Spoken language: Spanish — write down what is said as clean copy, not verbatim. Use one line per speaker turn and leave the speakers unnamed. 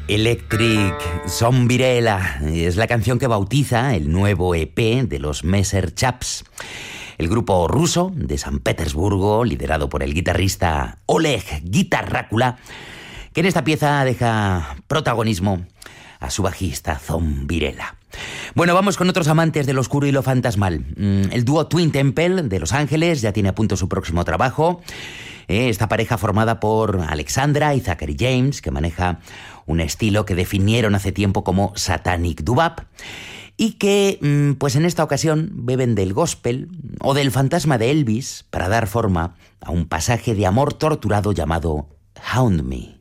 Electric Zombirella es la canción que bautiza el nuevo EP de los Messer Chaps, el grupo ruso de San Petersburgo, liderado por el guitarrista Oleg Guitarrácula, que en esta pieza deja protagonismo a su bajista Zombirella. Bueno, vamos con otros amantes de lo oscuro y lo fantasmal. El dúo Twin Temple de Los Ángeles ya tiene a punto su próximo trabajo. Esta pareja formada por Alexandra y Zachary James, que maneja un estilo que definieron hace tiempo como Satanic Doo-Wop, y que, pues en esta ocasión, beben del gospel o del fantasma de Elvis para dar forma a un pasaje de amor torturado llamado Haunt Me.